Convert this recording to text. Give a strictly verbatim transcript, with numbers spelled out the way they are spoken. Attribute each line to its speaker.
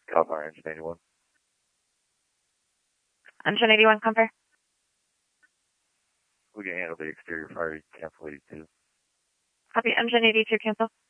Speaker 1: California Engine eighty-one.
Speaker 2: Engine eighty-one, confirm.
Speaker 1: We can handle the exterior fire, cancel eighty-two.
Speaker 2: Copy, Engine eighty-two, cancel.